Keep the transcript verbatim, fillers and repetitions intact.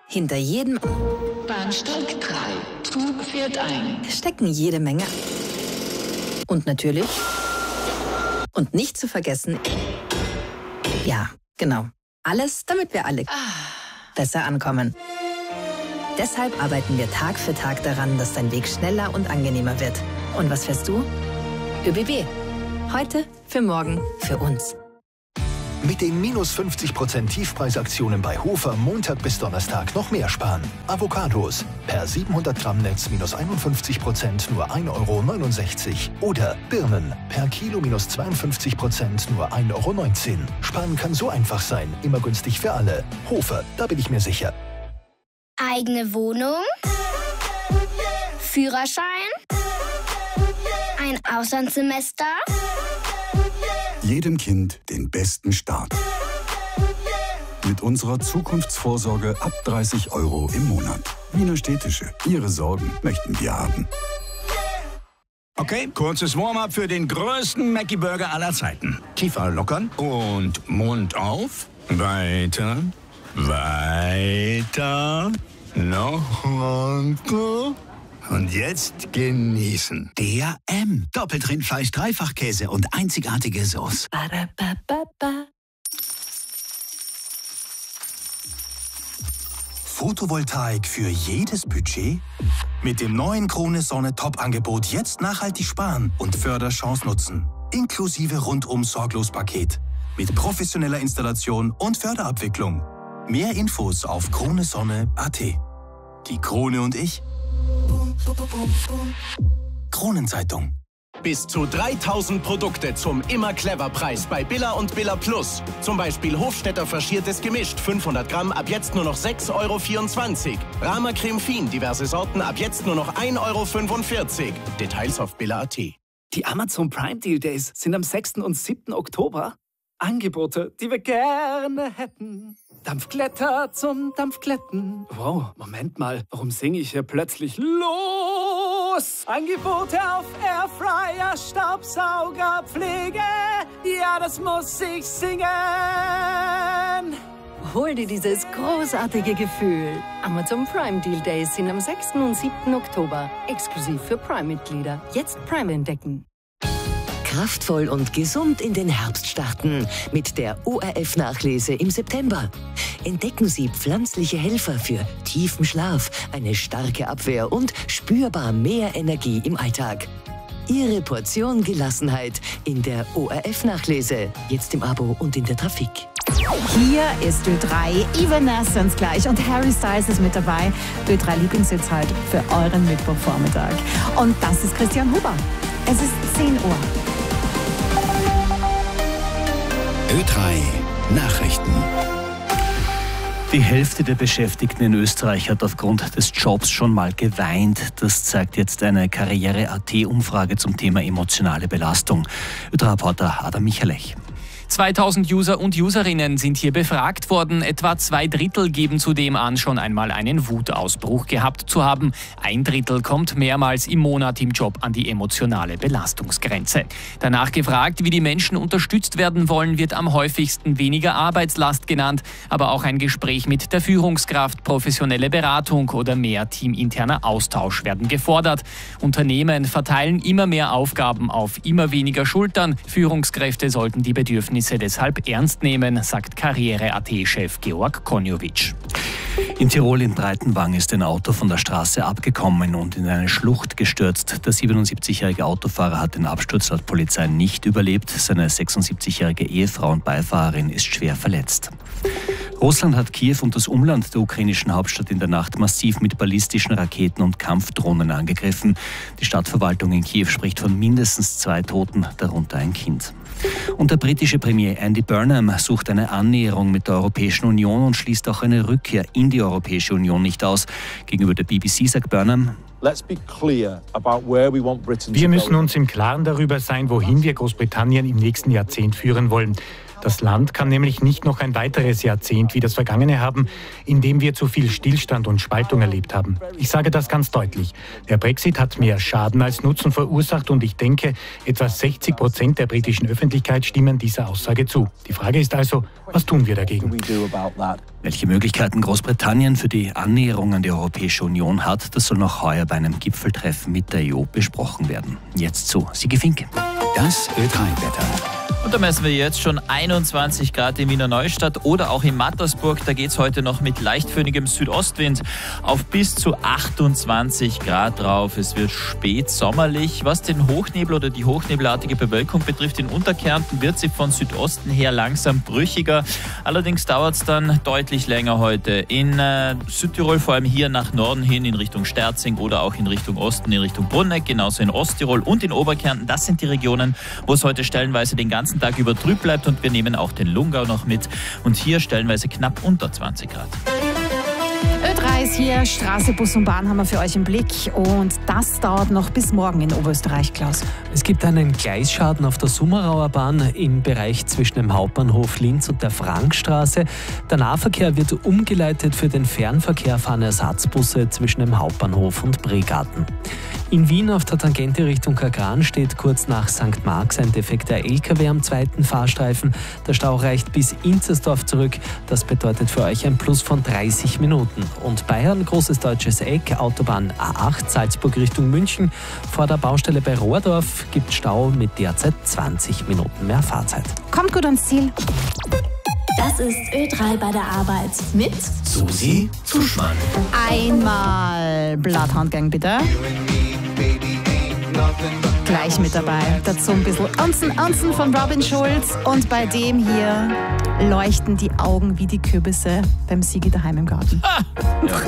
Hinter jedem Bahnsteig drei. Zug fährt ein. stecken jede Menge. Und natürlich, und nicht zu vergessen, ja, genau, alles, damit wir alle besser ankommen. Deshalb arbeiten wir Tag für Tag daran, dass dein Weg schneller und angenehmer wird. Und was fährst du? ÖBB. Heute, für morgen, für uns. Mit den minus fünfzig Prozent Tiefpreisaktionen bei Hofer Montag bis Donnerstag noch mehr sparen. Avocados per siebenhundert Gramm Netz minus einundfünfzig Prozent nur ein Euro neunundsechzig. Oder Birnen per Kilo minus zweiundfünfzig Prozent nur ein Euro neunzehn. Sparen kann so einfach sein, immer günstig für alle. Hofer, da bin ich mir sicher. Eigene Wohnung, Führerschein, ein Auslandssemester. Jedem Kind den besten Start. Mit unserer Zukunftsvorsorge ab dreißig Euro im Monat. Wiener Städtische. Ihre Sorgen möchten wir haben. Okay, kurzes Warm-up für den größten Mackie-Burger aller Zeiten. Kiefer lockern und Mund auf. Weiter, weiter, noch runter. Und jetzt genießen. D R M. Doppeltrindfleisch, Dreifachkäse und einzigartige Sauce. Photovoltaik für jedes Budget? Mit dem neuen Krone Sonne Top-Angebot jetzt nachhaltig sparen und Förderchance nutzen. Inklusive Rundum-Sorglos-Paket. Mit professioneller Installation und Förderabwicklung. Mehr Infos auf kronesonne punkt a t. Die Krone und ich. Kronenzeitung. Bis zu dreitausend Produkte zum Immer-Clever-Preis bei Billa und Billa Plus. Zum Beispiel Hofstetter faschiertes gemischt, fünfhundert Gramm, ab jetzt nur noch sechs Euro vierundzwanzig. Rama Creme Fin, diverse Sorten, ab jetzt nur noch ein Euro fünfundvierzig. Details auf billa punkt a t. Die Amazon Prime Deal Days sind am sechsten und siebten Oktober. Angebote, die wir gerne hätten. Dampfglätter zum Dampfglätten. Wow, Moment mal, warum singe ich hier plötzlich los? Angebote auf Airfryer, Staubsauger, Pflege. Ja, das muss ich singen. Hol dir dieses großartige Gefühl. Amazon Prime Deal Days sind am sechsten und siebten Oktober. Exklusiv für Prime-Mitglieder. Jetzt Prime entdecken. Kraftvoll und gesund in den Herbst starten mit der O R F-Nachlese im September. Entdecken Sie pflanzliche Helfer für tiefen Schlaf, eine starke Abwehr und spürbar mehr Energie im Alltag. Ihre Portion Gelassenheit in der O R F-Nachlese. Jetzt im Abo und in der Trafik. Hier ist Ö drei, Evanescence gleich und Harry Styles ist mit dabei. Ö drei Lieblingshits halt für euren Mittwochvormittag. Und das ist Christian Huber. Es ist zehn Uhr. Ö drei Nachrichten. Die Hälfte der Beschäftigten in Österreich hat aufgrund des Jobs schon mal geweint. Das zeigt jetzt eine Karriere Punkt a t-Umfrage zum Thema emotionale Belastung. Ö drei-Reporter Adam Michalech. zweitausend User und Userinnen sind hier befragt worden. Etwa zwei Drittel geben zudem an, schon einmal einen Wutausbruch gehabt zu haben. Ein Drittel kommt mehrmals im Monat im Job an die emotionale Belastungsgrenze. Danach gefragt, wie die Menschen unterstützt werden wollen, wird am häufigsten weniger Arbeitslast genannt, aber auch ein Gespräch mit der Führungskraft, professionelle Beratung oder mehr teaminterner Austausch werden gefordert. Unternehmen verteilen immer mehr Aufgaben auf immer weniger Schultern. Führungskräfte sollten die Bedürfnisse deshalb ernst nehmen, sagt Karriere Punkt a t-Chef Georg Konjovic. In Tirol in Breitenwang ist ein Auto von der Straße abgekommen und in eine Schlucht gestürzt. Der siebenundsiebzigjährige Autofahrer hat den Absturz laut Polizei nicht überlebt. Seine sechsundsiebzigjährige Ehefrau und Beifahrerin ist schwer verletzt. Russland hat Kiew und das Umland der ukrainischen Hauptstadt in der Nacht massiv mit ballistischen Raketen und Kampfdrohnen angegriffen. Die Stadtverwaltung in Kiew spricht von mindestens zwei Toten, darunter ein Kind. Und der britische Premier Andy Burnham sucht eine Annäherung mit der Europäischen Union und schließt auch eine Rückkehr in die Europäische Union nicht aus. Gegenüber der B B C sagt Burnham: Wir müssen uns im Klaren darüber sein, wohin wir Großbritannien im nächsten Jahrzehnt führen wollen. Das Land kann nämlich nicht noch ein weiteres Jahrzehnt wie das vergangene haben, in dem wir zu viel Stillstand und Spaltung erlebt haben. Ich sage das ganz deutlich. Der Brexit hat mehr Schaden als Nutzen verursacht und ich denke, etwa sechzig Prozent der britischen Öffentlichkeit stimmen dieser Aussage zu. Die Frage ist also, was tun wir dagegen? Welche Möglichkeiten Großbritannien für die Annäherung an die Europäische Union hat, das soll noch heuer bei einem Gipfeltreffen mit der E U besprochen werden. Jetzt zu Sigi Finke. Das Ö drei Wetter. Und da messen wir jetzt schon einundzwanzig Grad in Wiener Neustadt oder auch in Mattersburg. Da geht es heute noch mit leichtföhnigem Südostwind auf bis zu achtundzwanzig Grad drauf. Es wird spät sommerlich. Was den Hochnebel oder die hochnebelartige Bewölkung betrifft, in Unterkärnten wird sie von Südosten her langsam brüchiger. Allerdings dauert es dann deutlich länger heute. In äh, Südtirol, vor allem hier nach Norden hin in Richtung Sterzing oder auch in Richtung Osten, in Richtung Bruneck, genauso in Osttirol und in Oberkärnten. Das sind die Regionen, wo es heute stellenweise den ganzen Tag über trüb bleibt und wir nehmen auch den Lungau noch mit und hier stellenweise knapp unter zwanzig Grad. Ö drei ist hier, Straße, Bus und Bahn haben wir für euch im Blick und das dauert noch bis morgen in Oberösterreich, Klaus. Es gibt einen Gleisschaden auf der Summerauer Bahn im Bereich zwischen dem Hauptbahnhof Linz und der Frankstraße. Der Nahverkehr wird umgeleitet, für den Fernverkehr fahren Ersatzbusse zwischen dem Hauptbahnhof und Bregarten. In Wien auf der Tangente Richtung Kagran steht kurz nach Sankt Marx ein defekter L K W am zweiten Fahrstreifen. Der Stau reicht bis Inzersdorf zurück. Das bedeutet für euch ein Plus von dreißig Minuten. Und Bayern, großes deutsches Eck, Autobahn A acht, Salzburg Richtung München. Vor der Baustelle bei Rohrdorf gibt Stau mit derzeit zwanzig Minuten mehr Fahrzeit. Kommt gut ans Ziel. Das ist Ö drei bei der Arbeit mit Susi Zuschmann. Einmal Bloodhound Gang bitte. Gleich mit dabei. Dazu ein bisschen Onsen Onsen von Robin Schulz. Und bei dem hier leuchten die Augen wie die Kürbisse beim Sigi daheim im Garten. Ah, ja.